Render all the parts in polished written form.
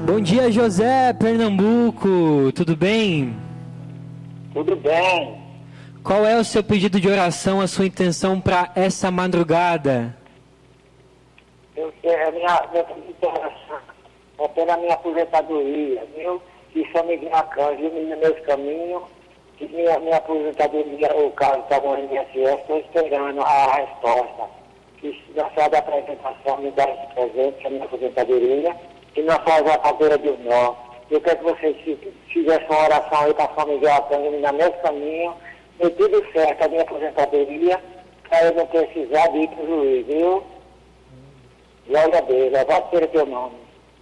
Bom dia, José, Pernambuco, tudo bem? Tudo bem. Qual é o seu pedido de oração, a sua intenção para essa madrugada? Meu pedido de oração é pela minha aposentadoria, viu? Que São Miguel Arcanjo, no meus caminhos, que minha aposentadoria, o caso está com o INSS, estou esperando a resposta. Que na sala da apresentação me dá esse presente, que é a minha aposentadoria, e não faz a cadeira de nó. Eu quero que vocês fizessem uma oração aí para São Miguel Arcanjo, no meu caminho, dê tudo certo a minha aposentadoria, para eu não precisar de ir para o juiz, viu? Glória a Deus, louvado seja teu nome.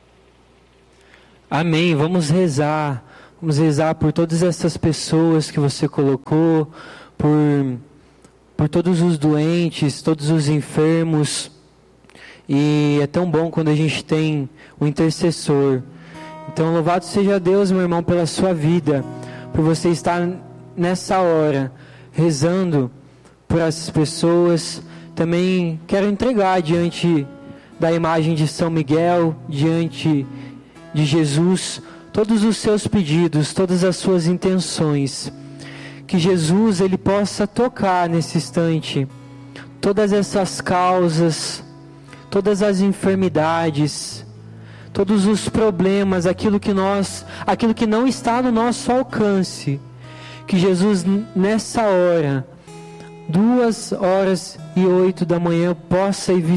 Amém, vamos rezar por todas essas pessoas que você colocou, por todos os doentes, todos os enfermos, e é tão bom quando a gente tem o intercessor. Então louvado seja Deus, meu irmão, pela sua vida, por você estar nessa hora, rezando por essas pessoas. Também quero entregar diante da imagem de São Miguel, diante de Jesus, todos os seus pedidos, todas as suas intenções. Que Jesus, ele possa tocar nesse instante todas essas causas, todas as enfermidades, todos os problemas, aquilo que não está no nosso alcance. Que Jesus, nessa hora, 2h08 da manhã, possa ir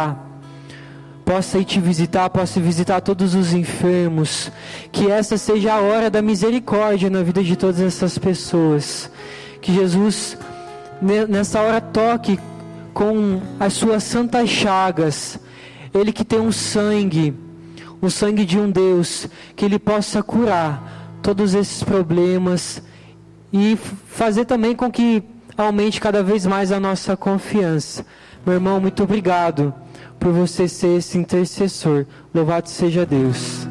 te visitar, possa visitar todos os enfermos. Que essa seja a hora da misericórdia na vida de todas essas pessoas. Que Jesus, nessa hora, toque com as suas santas chagas. Ele que tem o sangue de um Deus, que Ele possa curar todos esses problemas e fazer também com que aumente cada vez mais a nossa confiança. Meu irmão, muito obrigado por você ser esse intercessor. Louvado seja Deus.